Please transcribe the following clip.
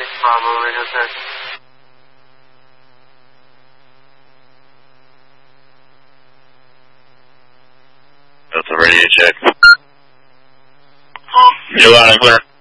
Bravo, radio check. That's a radio check. You're loud and clear.